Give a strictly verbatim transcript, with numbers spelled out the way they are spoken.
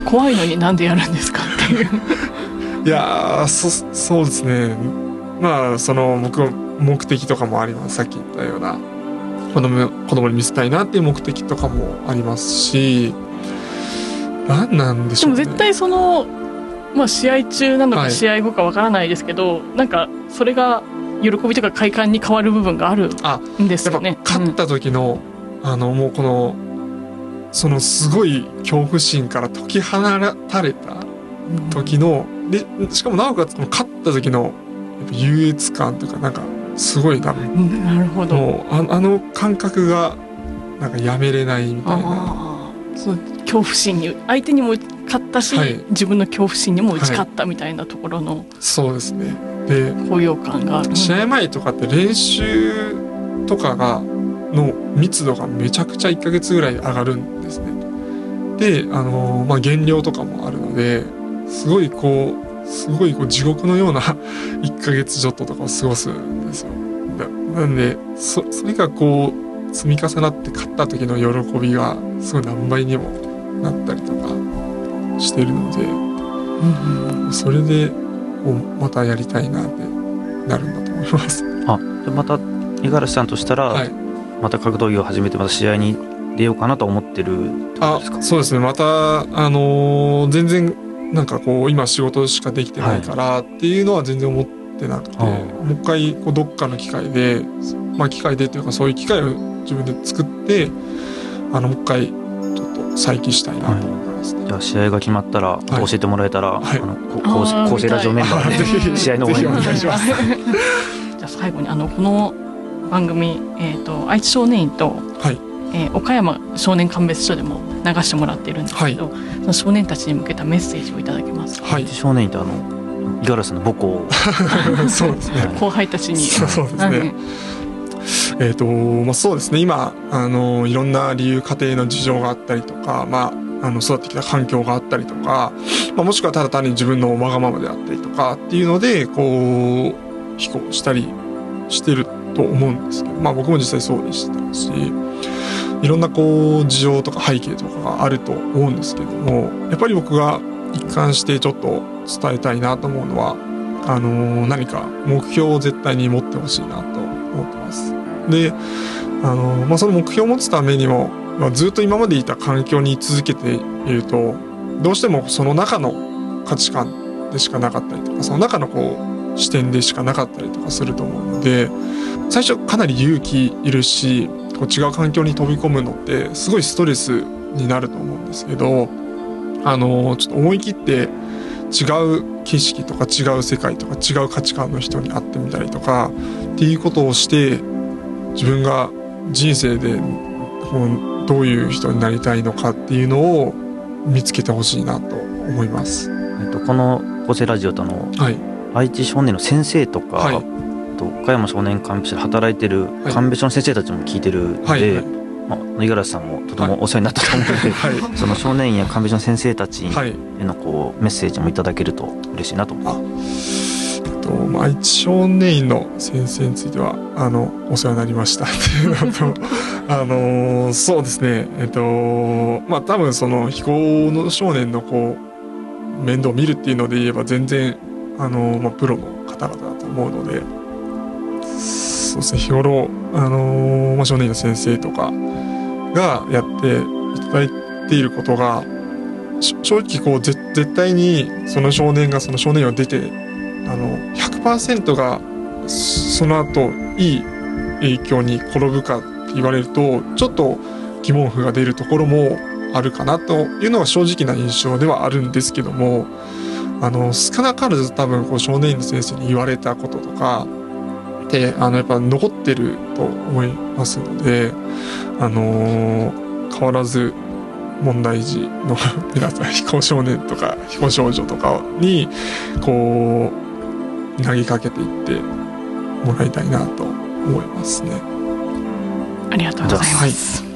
怖いのになんでやるんですかっていういやー そ, そうですね。まあその僕の目的とかもあります。さっき言ったような子供子供に見せたいなっていう目的とかもありますし、何なんでしょうね。 でも絶対その、まあ、試合中なのかはい試合後かわからないですけど、なんかそれが喜びとか快感に変わる部分があるんですよね。 やっぱ勝った時の、うん、あのもうこのそのすごい恐怖心から解き放たれた時の、うん、でしかもなおかつこの勝った時のやっぱ優越感とかなんかすごい多分、うん、 なるほど。 もう あ, あの感覚がなんかやめれないみたいな。 あそう恐怖心に相手にも勝ったし、はい、自分の恐怖心にも打ち勝ったみたいなところの、はい、 そうですね。で高揚感がある。 試合前とかって練習とかがの密度がめちゃくちゃいっかげつぐらい上がるんですね。で、あのー、まあ減量とかもあるのですごいこうすごいこう地獄のようないっかげつちょっととかを過ごすんですよ。なんで そ, それがこう積み重なって勝った時の喜びがすごい何倍にもなったりとかしてるので、うんうん、それでまたやりたいなってなるんだと思います。 あ、じゃまた五十嵐さんとしたら、はい、また格闘技を始めてまた試合に出ようかなと思ってるってことですか？ あ、そうですね。またあのー、全然なんかこう今仕事しかできてないからっていうのは全然思ってなくて、はい、もう一回こうどっかの機会で、まあ機会でというかそういう機会を自分で作ってあのもう一回ちょっと再起したいなと思いますね。はい、 じゃあ試合が決まったら、はい、教えてもらえたら、はい、あの構成ラジオメンバーで試合の応援お願いします。 じゃあ最後にあのこの番組、えー、と愛知少年院と、はいえー、岡山少年鑑別所でも流してもらっているんですけど、はい、その少年たちに向けたメッセージをいただけますか？ はい、少年院ってあの五十嵐さんの母校そうですね。 後輩たちにそうですね、はい、えーとまあ、そうですね。今あのいろんな理由家庭の事情があったりとか、まあ、あの育ってきた環境があったりとか、まあ、もしくはただ単に自分のわがままであったりとかっていうのでこう非行したりしてると思うんですけど、まあ、僕も実際そうでしたし、いろんなこう事情とか背景とかがあると思うんですけども、やっぱり僕が一貫してちょっと伝えたいなと思うのは、あのー、何か目標を絶対に持ってほしいなと思ってます。で、あのーまあ、その目標を持つためにも、まあ、ずっと今までいた環境に居続けているとどうしてもその中の価値観でしかなかったりとか、その中のこう視点でしかなかったりとかすると思うので、最初かなり勇気いるし、こう違う環境に飛び込むのってすごいストレスになると思うんですけど、あのちょっと思い切って違う景色とか違う世界とか違う価値観の人に会ってみたりとかっていうことをして、自分が人生でどういう人になりたいのかっていうのを見つけてほしいなと思います。 えっと、この構成ラジオとの、はい、愛知少年の先生とか、はい、と岡山少年鑑別所で働いてる鑑別所の先生たちも聞いてるので、はいはいはい、まあ、五十嵐さんもとてもお世話になったと思うので、はい、その少年院や鑑別所の先生たちへのこうメッセージもいただけると嬉しいなと思います。 まあ、愛知少年院の先生についてはあのお世話になりましたっていうのとあのそうですね、えっとまあ多分その非行の少年のこう面倒を見るっていうので言えば全然あの、まあ、プロの方々だと思うので、そうですね、日頃あの、まあ、少年院の先生とかがやっていただいていることが正直こう絶対にその少年がその少年院を出てあの ひゃくパーセント がその後いい影響に転ぶかって言われるとちょっと疑問符が出るところもあるかなというのが正直な印象ではあるんですけども、あの少なからず多分こう少年院の先生に言われたこととかってあのやっぱ残ってると思いますので、あのー、変わらず問題児の皆さん、非行少年とか非行少女とかにこう投げかけていってもらいたいなと思いますね。 ありがとうございます。はい。